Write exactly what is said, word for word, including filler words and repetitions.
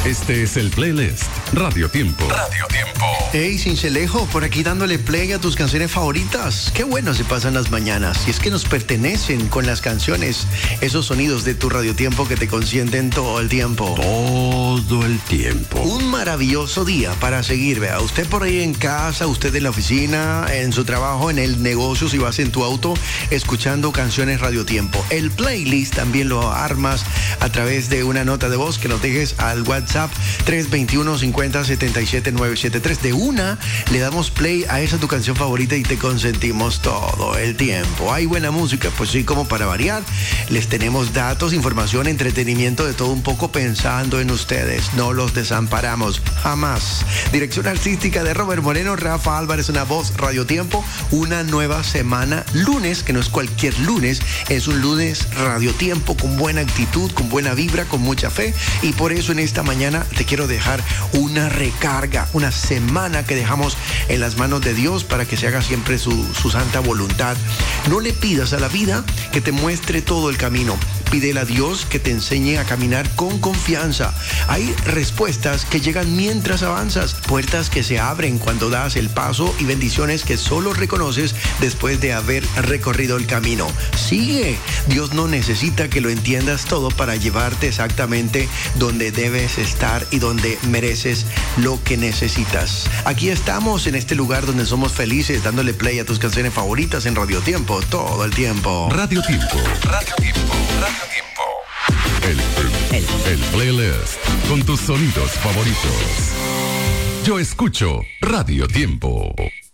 Este es el playlist Radio Tiempo. Radio Tiempo. Hey, Cincelejo, por aquí dándole play a tus canciones favoritas. Qué bueno se pasan las mañanas. Y es que nos pertenecen con las canciones, esos sonidos de tu Radio Tiempo que te consienten todo el tiempo. Todo el tiempo. Un maravilloso día para seguir, vea. Usted por ahí en casa, usted en la oficina, en su trabajo, en el negocio, si vas en tu auto, escuchando canciones Radio Tiempo. El playlist también lo armas a través de una nota de voz que nos dejes al WhatsApp tres dos uno, cinco cero, siete siete nueve siete tres. De una, le damos play a esa tu canción favorita y te consentimos todo el tiempo. Hay buena música, pues sí, como para variar. Les tenemos datos, información, entretenimiento, de todo un poco, pensando en ustedes. No los desamparamos, jamás. Dirección artística de Robert Moreno, Rafa Álvarez, una voz, Radio Tiempo. Una nueva semana, lunes, que no es cualquier lunes, es un lunes Radio Tiempo con buena actitud, con buena vibra, con mucha fe. Y por eso en esta mañana te quiero dejar una recarga, una semana que dejamos en las manos de Dios para que se haga siempre su, su santa voluntad. No le pidas a la vida que te muestre todo el camino. Pídele a Dios que te enseñe a caminar con confianza. Hay respuestas que llegan mientras avanzas, puertas que se abren cuando das el paso y bendiciones que solo reconoces después de haber recorrido el camino. Sigue. Dios no necesita que lo entiendas todo para llevarte exactamente donde debes estar y donde mereces lo que necesitas. Aquí estamos en este lugar donde somos felices, dándole play a tus canciones favoritas en Radio Tiempo todo el tiempo. Radio Tiempo. Radio Tiempo. Radio Tiempo. El, el, el playlist con tus sonidos favoritos. Yo escucho Radio Tiempo.